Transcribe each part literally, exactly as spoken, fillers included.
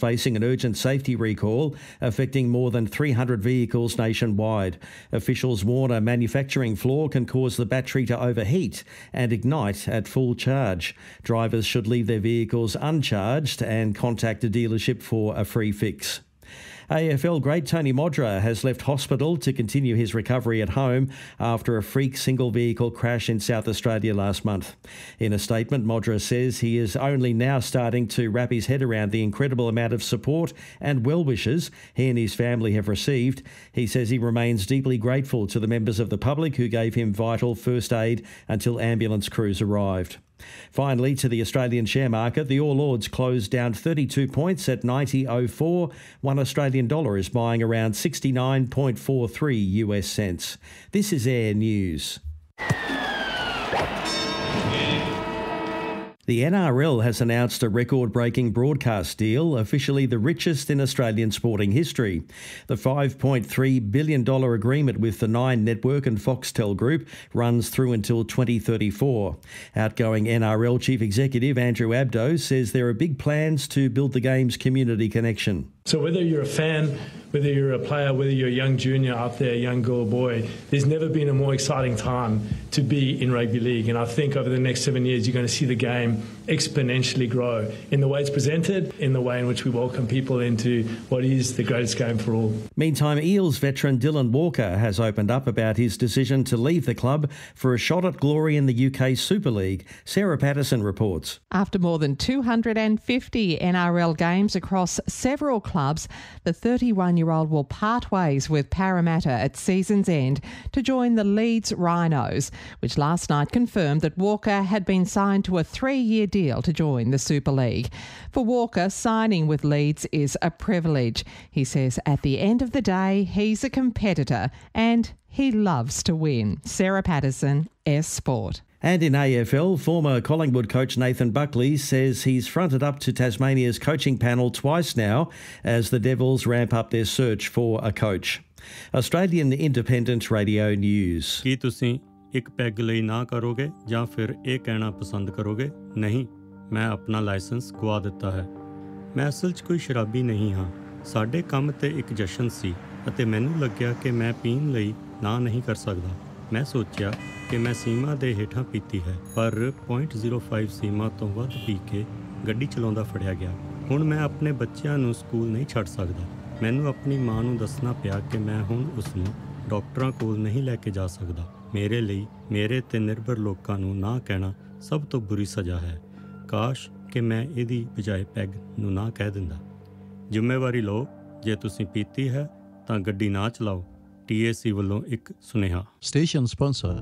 facing an urgent safety recall affecting more than three hundred vehicles nationwide. Officials warn a manufacturing flaw can cause the battery to overheat and ignite at full charge. Drivers should leave their vehicles uncharged and contact a dealership for a free fix. A F L great Tony Modra has left hospital to continue his recovery at home after a freak single vehicle crash in South Australia last month. In a statement, Modra says he is only now starting to wrap his head around the incredible amount of support and well wishes he and his family have received. He says he remains deeply grateful to the members of the public who gave him vital first aid until ambulance crews arrived. Finally, to the Australian share market, the All Ords closed down thirty-two points at ninety oh four. One Australian dollar is buying around sixty-nine point four three U S cents. This is Air News. The N R L has announced a record-breaking broadcast deal, officially the richest in Australian sporting history. The five point three billion dollars agreement with the Nine Network and Foxtel Group runs through until twenty thirty-four. Outgoing N R L Chief Executive Andrew Abdo says there are big plans to build the game's community connection. So whether you're a fan, whether you're a player, whether you're a young junior out there, a young girl or boy, there's never been a more exciting time to be in rugby league. And I think over the next seven years, you're going to see the game exponentially grow in the way it's presented, in the way in which we welcome people into what is the greatest game for all. Meantime, Eels veteran Dylan Walker has opened up about his decision to leave the club for a shot at glory in the U K Super League. Sarah Patterson reports. After more than two hundred fifty N R L games across several clubs, the thirty-one-year-old will part ways with Parramatta at season's end to join the Leeds Rhinos, which last night confirmed that Walker had been signed to a three-year deal to join the Super League. For Walker, signing with Leeds is a privilege. He says at the end of the day, he's a competitor and he loves to win. Sarah Patterson, S Sport. And in A F L, former Collingwood coach Nathan Buckley says he's fronted up to Tasmania's coaching panel twice now as the Devils ramp up their search for a coach. Australian Independent Radio News. ਕੀ ਤੁਸੀਂ ਇੱਕ peg ਲਈ ਨਾ ਕਰੋਗੇ ਜਾਂ ਫਿਰ ਇਹ ਕਹਿਣਾ ਪਸੰਦ ਕਰੋਗੇ ਨਹੀਂ ਮੈਂ ਆਪਣਾ ਲਾਇਸੈਂਸ ਗਵਾ ਦਿੱਤਾ ਹੈ ਮੈਂ ਅਸਲ 'ਚ ਕੋਈ ਸ਼ਰਾਬੀ ਨਹੀਂ ਹਾਂ ਸਾਡੇ ਕੰਮ ਤੇ ਇੱਕ ਜਸ਼ਨ ਸੀ ਅਤੇ ਮੈਨੂੰ ਲੱਗਿਆ ਕਿ ਮੈਂ ਪੀਣ ਲਈ ਨਾ ਨਹੀਂ ਕਰ ਸਕਦਾ ਮੈਂ ਸੋਚਿਆ ਕਿ ਮੈਂ ਸੀਮਾ ਦੇ ਹੇਠਾਂ ਪੀਤੀ ਹੈ ਪਰ ਪੁਆਇੰਟ ਜ਼ੀਰੋ ਫਾਈਵ ਸੀਮਾ ਤੋਂ ਵੱਧ ਪੀ ਕੇ ਗੱਡੀ ਚਲਾਉਂਦਾ ਫੜਿਆ ਗਿਆ ਹੁਣ ਮੈਂ ਆਪਣੇ ਬੱਚਿਆਂ ਨੂੰ ਸਕੂਲ ਨਹੀਂ ਛੱਡ ਸਕਦਾ ਮੈਨੂੰ ਆਪਣੀ ਮਾਂ ਨੂੰ ਦੱਸਣਾ ਪਿਆ ਕਿ ਮੈਂ ਹੁਣ ਉਸ ਨੂੰ ਡਾਕਟਰਾਂ ਕੋਲ ਨਹੀਂ ਲੈ ਕੇ ਜਾ ਸਕਦਾ ਮੇਰੇ ਲਈ ਮੇਰੇ ਤੇ ਨਿਰਭਰ ਲੋਕਾਂ ਨੂੰ ਨਾ ਕਹਿਣਾ ਸਭ ਤੋਂ ਬੁਰੀ ਸਜ਼ਾ ਹੈ ਕਾਸ਼ ਕਿ ਮੈਂ ਇਹਦੀ ਬਜਾਏ ਪੈਗ ਨੂੰ ਨਾ ਕਹਿ ਦਿੰਦਾ ਜ਼ਿੰਮੇਵਾਰੀ ਲਓ ਜੇ ਤੁਸੀਂ ਪੀਤੀ ਹੈ ਤਾਂ ਗੱਡੀ ਨਾ ਚਲਾਓ T A C ਵੱਲੋਂ ਇੱਕ ਸੁਨੇਹਾ ਸਟੇਸ਼ਨ ਸਪਾਂਸਰ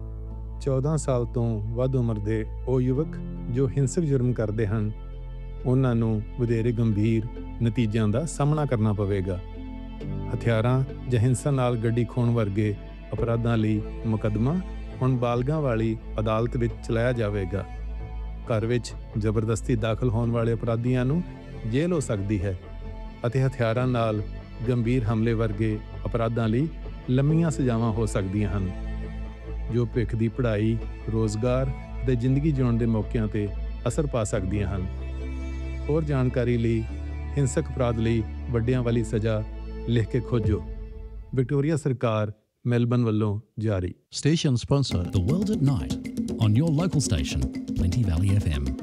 ਚੌਦਾਂ ਸਾਲ ਤੋਂ ਵੱਧ ਉਮਰ ਦੇ ਉਹ ਯੁਵਕ ਜੋ ਹਿੰਸਕ ਜੁਰਮ ਕਰਦੇ ਹਨ ਉਹਨਾਂ ਨੂੰ ਵਧੇਰੇ ਗੰਭੀਰ ਨਤੀਜਿਆਂ ਦਾ ਸਾਹਮਣਾ ਕਰਨਾ ਪਵੇਗਾ ਹਥਿਆਰਾਂ ਜਾਂ ਹਿੰਸਾ ਨਾਲ ਗੱਡੀ ਖੋਹਣ ਵਰਗੇ ਅਪਰਾਧਾਂ ਲਈ ਮੁਕੱਦਮਾ ਹੁਣ ਬਾਲਗਾਂ ਵਾਲੀ ਅਦਾਲਤ ਵਿੱਚ ਚਲਾਇਆ ਜਾਵੇਗਾ ਘਰ ਵਿੱਚ ਜ਼ਬਰਦਸਤੀ ਦਾਖਲ ਹੋਣ ਵਾਲੇ ਅਪਰਾਧੀਆਂ ਨੂੰ ਜੇਲ੍ਹ ਹੋ ਸਕਦੀ ਹੈ ਅਤੇ ਹਥਿਆਰਾਂ ਨਾਲ ਗੰਭੀਰ ਹਮਲੇ ਵਰਗੇ ਅਪਰਾਧਾਂ ਲਈ ਲੰਮੀਆਂ ਸਜ਼ਾਵਾਂ ਹੋ ਸਕਦੀਆਂ ਹਨ ਜੋ ਭਵਿੱਖ ਦੀ ਪੜ੍ਹਾਈ ਰੋਜ਼ਗਾਰ ਅਤੇ ਜ਼ਿੰਦਗੀ ਜਿਉਣ ਦੇ ਮੌਕਿਆਂ 'ਤੇ ਅਸਰ ਪਾ ਸਕਦੀਆਂ ਹਨ ਹੋਰ ਜਾਣਕਾਰੀ ਲਈ ਹਿੰਸਕ ਅਪਰਾਧ ਲਈ ਵੱਡਿਆਂ ਵਾਲੀ ਸਜ਼ਾ ਲਿਖ ਕੇ ਖੋਜੋ ਵਿਕਟੋਰੀਆ ਸਰਕਾਰ ਮੈਲਬਨ ਵੱਲੋਂ ਜਾਰੀ station sponsor The World at Night on your local station Plenty Valley F M